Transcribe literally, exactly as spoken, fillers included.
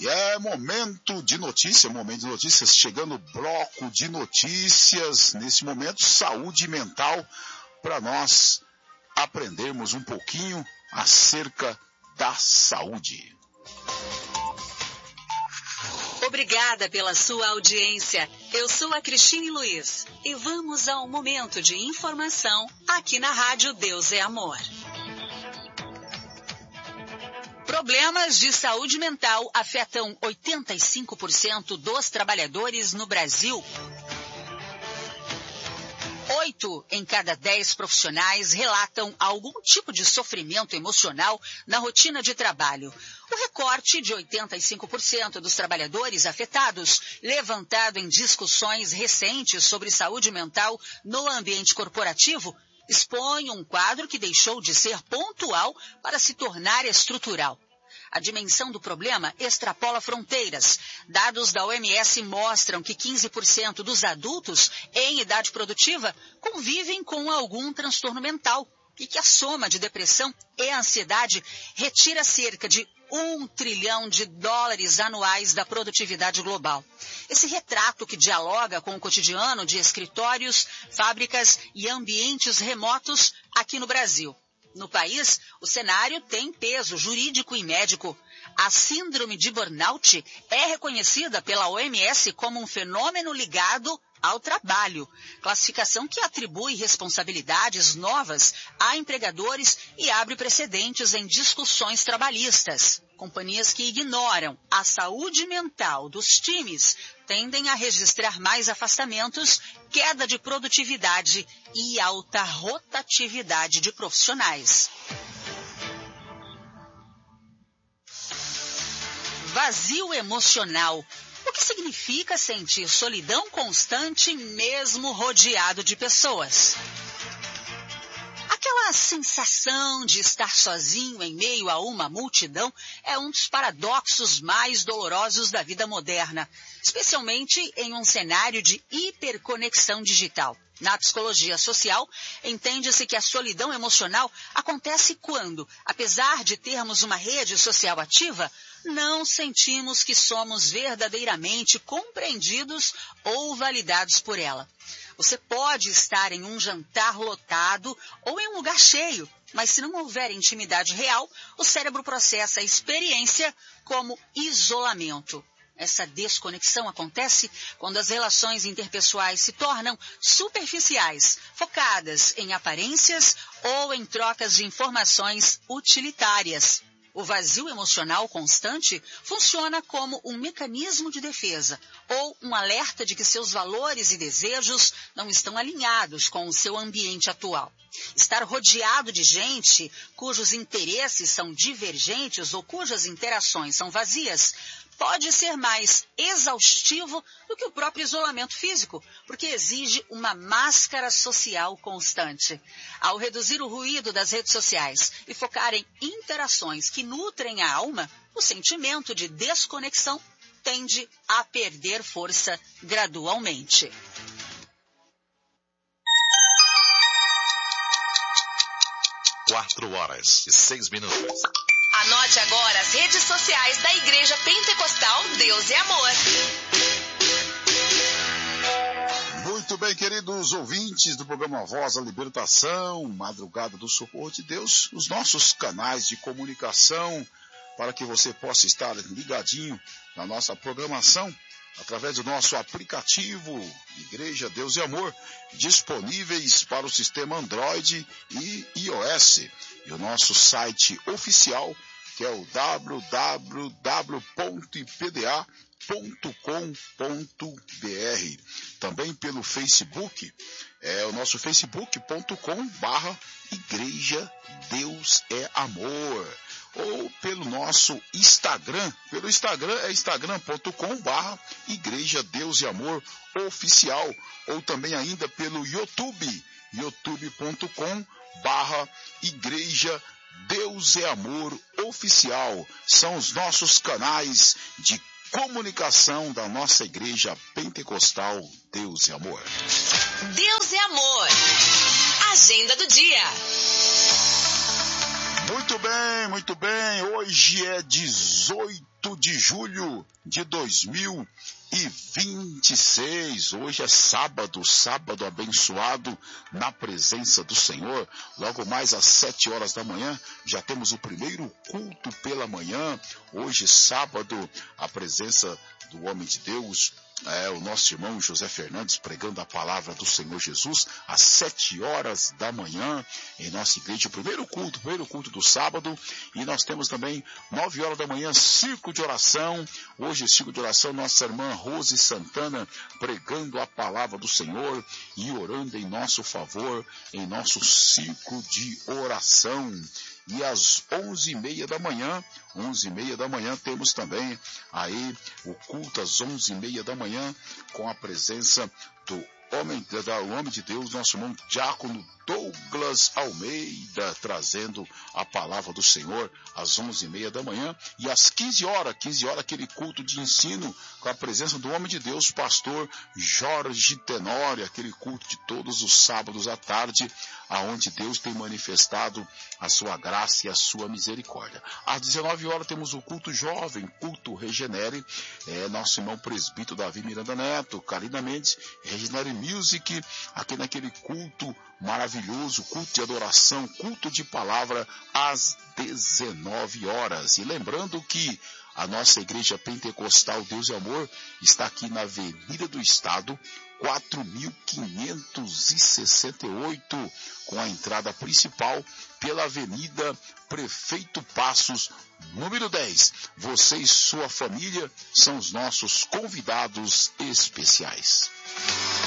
E é momento de notícia, momento de notícias, chegando o bloco de notícias, nesse momento, saúde mental, para nós aprendermos um pouquinho acerca da saúde. Obrigada pela sua audiência. Eu sou a Cristine Luiz e vamos ao momento de informação aqui na Rádio Deus é Amor. Problemas de saúde mental afetam oitenta e cinco por cento dos trabalhadores no Brasil. Oito em cada dez profissionais relatam algum tipo de sofrimento emocional na rotina de trabalho. O recorte de oitenta e cinco por cento dos trabalhadores afetados, levantado em discussões recentes sobre saúde mental no ambiente corporativo, expõe um quadro que deixou de ser pontual para se tornar estrutural. A dimensão do problema extrapola fronteiras. Dados da O M S mostram que quinze por cento dos adultos em idade produtiva convivem com algum transtorno mental e que a soma de depressão e ansiedade retira cerca de um trilhão de dólares anuais da produtividade global. Esse retrato que dialoga com o cotidiano de escritórios, fábricas e ambientes remotos aqui no Brasil. No país, o cenário tem peso jurídico e médico. A síndrome de burnout é reconhecida pela O M S como um fenômeno ligado ao trabalho, classificação que atribui responsabilidades novas a empregadores e abre precedentes em discussões trabalhistas. Companhias que ignoram a saúde mental dos times tendem a registrar mais afastamentos, queda de produtividade e alta rotatividade de profissionais. Vazio emocional. O que significa sentir solidão constante mesmo rodeado de pessoas? Aquela sensação de estar sozinho em meio a uma multidão é um dos paradoxos mais dolorosos da vida moderna, especialmente em um cenário de hiperconexão digital. Na psicologia social, entende-se que a solidão emocional acontece quando, apesar de termos uma rede social ativa, não sentimos que somos verdadeiramente compreendidos ou validados por ela. Você pode estar em um jantar lotado ou em um lugar cheio, mas se não houver intimidade real, o cérebro processa a experiência como isolamento. Essa desconexão acontece quando as relações interpessoais se tornam superficiais, focadas em aparências ou em trocas de informações utilitárias. O vazio emocional constante funciona como um mecanismo de defesa ou um alerta de que seus valores e desejos não estão alinhados com o seu ambiente atual. Estar rodeado de gente cujos interesses são divergentes ou cujas interações são vazias pode ser mais exaustivo do que o próprio isolamento físico, porque exige uma máscara social constante. Ao reduzir o ruído das redes sociais e focar em interações que nutrem a alma, o sentimento de desconexão tende a perder força gradualmente. Quatro horas e seis minutos. Anote agora as redes sociais da Igreja Pentecostal Deus é Amor. Muito bem, queridos ouvintes do programa Voz da Libertação, Madrugada do Socorro de Deus, os nossos canais de comunicação para que você possa estar ligadinho na nossa programação através do nosso aplicativo Igreja Deus e Amor, disponíveis para o sistema Android e iOS, e o nosso site oficial, que é o w w w ponto i p d a ponto com ponto b r. Também pelo Facebook, é o nosso facebook ponto com barra Igreja Deus é Amor. Ou pelo nosso Instagram, pelo Instagram é instagram ponto com barra Igreja Deus e Amor Oficial, ou também ainda pelo YouTube, youtube ponto com barra Igreja Deus é Amor Oficial. São os nossos canais de comunicação da nossa Igreja Pentecostal Deus é Amor. Deus é Amor. Agenda do dia. Muito bem, muito bem. Hoje é dezoito de julho de dois mil e vinte e seis. Hoje é sábado, sábado abençoado na presença do Senhor. Logo mais às sete horas da manhã, já temos o primeiro culto pela manhã. Hoje, sábado, a presença do homem de Deus, é o nosso irmão José Fernandes, pregando a palavra do Senhor Jesus às sete horas da manhã em nossa igreja. O primeiro culto, o primeiro culto do sábado. E nós temos também nove horas da manhã, círculo de oração. Hoje, círculo de oração, nossa irmã Rose Santana pregando a palavra do Senhor e orando em nosso favor, em nosso círculo de oração. E às onze e meia da manhã, onze e meia da manhã, temos também aí o culto às onze e meia da manhã, com a presença do homem, do homem de Deus, nosso irmão diácono Douglas Almeida, trazendo a palavra do Senhor às onze e meia da manhã. E às quinze horas, quinze horas, aquele culto de ensino com a presença do homem de Deus, pastor Jorge Tenório, aquele culto de todos os sábados à tarde, aonde Deus tem manifestado a sua graça e a sua misericórdia. Às dezenove horas temos o culto jovem, culto Regenere, é, nosso irmão presbítero Davi Miranda Neto, Karina Mendes, Regenere Music, aqui naquele culto maravilhoso, culto de adoração, culto de palavra, às dezenove horas. E lembrando que a nossa igreja pentecostal Deus e Amor está aqui na Avenida do Estado, quatro mil quinhentos e sessenta e oito, com a entrada principal pela Avenida Prefeito Passos, número dez. Você e sua família são os nossos convidados especiais.